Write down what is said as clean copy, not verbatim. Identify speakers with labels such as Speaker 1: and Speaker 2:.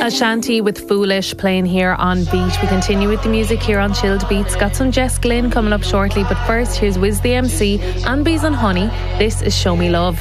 Speaker 1: Ashanti with Foolish playing here on Beat. We continue with the music here on Chilled Beats. Got some Jess Glynn coming up shortly, but first here's Wiz the MC and Bees and Honey. This is Show Me Love.